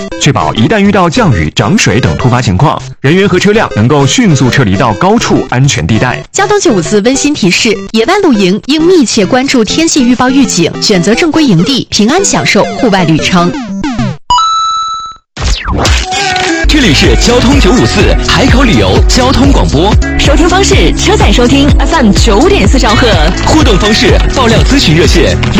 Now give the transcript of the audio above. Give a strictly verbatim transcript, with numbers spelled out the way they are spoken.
确保一旦遇到降雨、涨水等突发情况，人员和车辆能够迅速撤离到高处安全地带。 交通九五四温馨提示：野外露营应密切关注天气预报预警，选择正规营地，平安享受户外旅程。 这里是交通九五四海口旅游交通广播， 收听方式：车载收听 F M 九点四兆赫， 互动方式：爆料咨询热线